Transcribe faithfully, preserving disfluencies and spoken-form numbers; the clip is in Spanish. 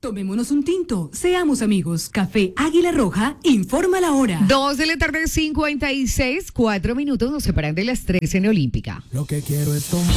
Tomémonos un tinto, seamos amigos. Café Águila Roja, informa la hora. Dos de la tarde, cincuenta y seis, cuatro minutos nos separan de las tres en Olímpica. Lo que quiero es tomar.